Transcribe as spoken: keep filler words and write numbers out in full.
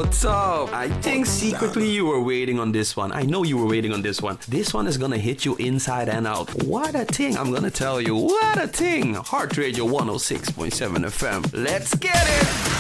What's up? I think secretly you were waiting on this one. I know you were waiting on this one. This one is gonna hit you inside and out. What a thing, I'm gonna tell you. What a thing. Heart Radio one oh six point seven F M. Let's get it!